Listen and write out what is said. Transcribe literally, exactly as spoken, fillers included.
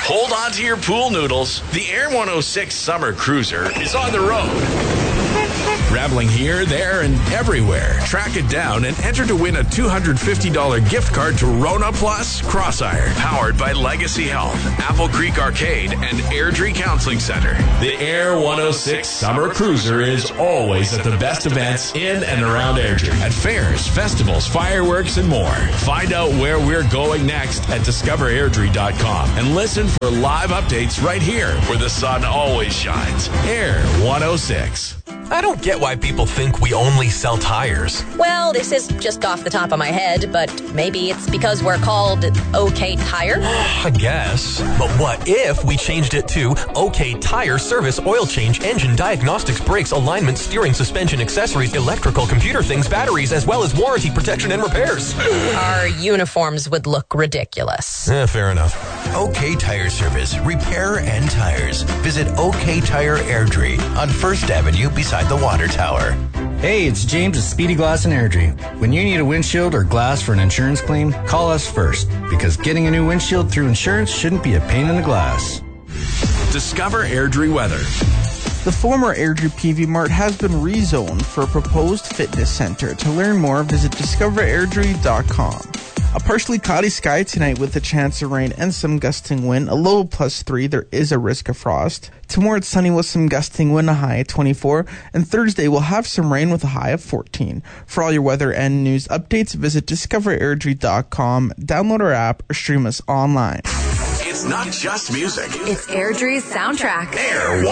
Hold on to your pool noodles. The Air one oh six Summer Cruiser is on the road. Traveling here, there, and everywhere. Track it down and enter to win a two hundred fifty dollars gift card to Rona Plus Crossire. Powered by Legacy Health, Apple Creek Arcade, and Airdrie Counseling Center. The Air one oh six Summer Cruiser is always at the best events in and around Airdrie. At fairs, festivals, fireworks, and more. Find out where we're going next at discover airdrie dot com and listen for live updates right here where the sun always shines. Air one oh six. I don't get why people think we only sell tires. Well, this is just off the top of my head, but maybe it's because we're called OK Tire? I guess. But what if we changed it to OK Tire Service, Oil Change, Engine Diagnostics, Brakes, Alignment, Steering, Suspension, Accessories, Electrical, Computer Things, Batteries, as well as Warranty, Protection, and Repairs? Our uniforms would look ridiculous. Eh, fair enough. OK Tire Service, Repair and Tires. Visit OK Tire Airdrie on First Avenue beside the Water Tower. Hey, it's James at Speedy Glass in Airdrie. When you need a windshield or glass for an insurance claim, call us first, because getting a new windshield through insurance shouldn't be a pain in the glass. Discover Airdrie weather. The former Airdrie P V Mart has been rezoned for a proposed fitness center. To learn more, visit discover airdrie dot com. A partially cloudy sky tonight with a chance of rain and some gusting wind. A low of plus three. There is a risk of frost. Tomorrow it's sunny with some gusting wind, a high of twenty-four. And Thursday we'll have some rain with a high of fourteen. For all your weather and news updates, visit discover airdrie dot com. Download our app or stream us online. It's not just music. It's Airdrie's soundtrack. Air